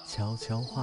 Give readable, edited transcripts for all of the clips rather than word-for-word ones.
悄悄话。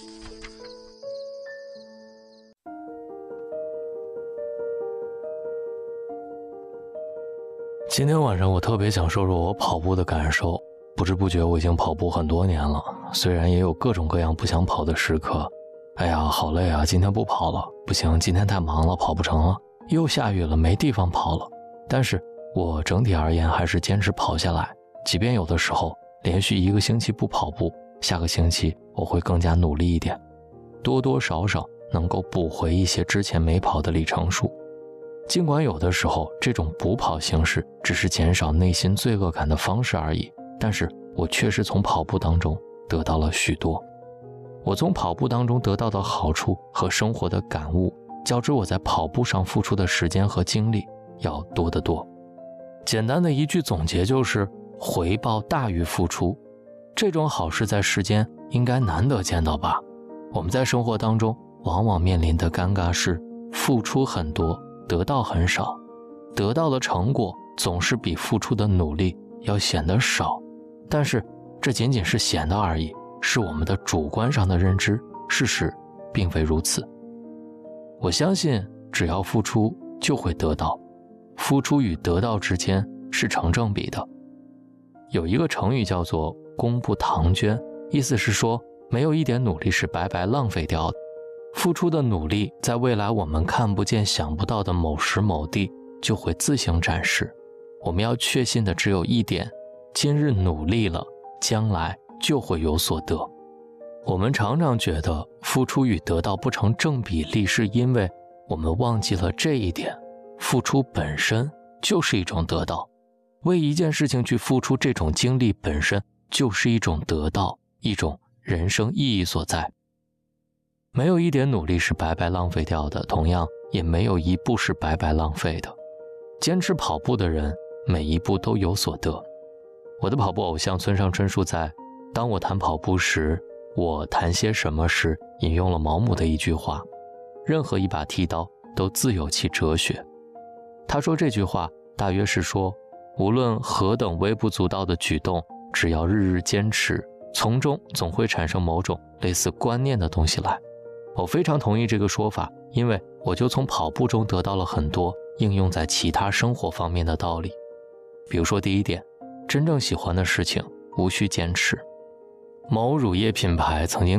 今天晚上我特别想说说我跑步的感受。不知不觉我已经跑步很多年了，虽然也有各种各样不想跑的时刻。哎呀，好累啊，今天不跑了，不行，今天太忙了，跑不成了，又下雨了，没地方跑了。但是我整体而言还是坚持跑下来，即便有的时候连续1个星期不跑步，下个星期我会更加努力一点，多多少少能够补回一些之前没跑的里程数。尽管有的时候这种补跑形式只是减少内心罪恶感的方式而已，但是我确实从跑步当中得到了许多。我从跑步当中得到的好处和生活的感悟，较之我在跑步上付出的时间和精力要多得多。简单的一句总结就是回报大于付出，这种好事在世间应该难得见到吧。我们在生活当中往往面临的尴尬是付出很多，得到很少，得到的成果总是比付出的努力要显得少，但是这仅仅是显得而已，是我们的主观上的认知，事实并非如此。我相信只要付出就会得到，付出与得到之间是成正比的。有一个成语叫做功不唐捐，意思是说没有一点努力是白白浪费掉的。付出的努力在未来我们看不见想不到的某时某地就会自行展示。我们要确信的只有一点，今日努力了，将来就会有所得。我们常常觉得付出与得到不成正比例，是因为我们忘记了这一点，付出本身就是一种得到，为一件事情去付出，这种经历本身就是一种得到，一种人生意义所在。没有一点努力是白白浪费掉的，同样也没有一步是白白浪费的。坚持跑步的人每一步都有所得。我的跑步偶像村上春树在《当我谈跑步时，我谈些什么时》引用了毛姆的一句话：任何一把剃刀都自有其哲学。他说这句话大约是说，无论何等微不足道的举动，只要日日坚持，从中总会产生某种类似观念的东西来。我非常同意这个说法，因为我就从跑步中得到了很多应用在其他生活方面的道理。比如说第一点，真正喜欢的事情无需坚持。某乳业品牌曾经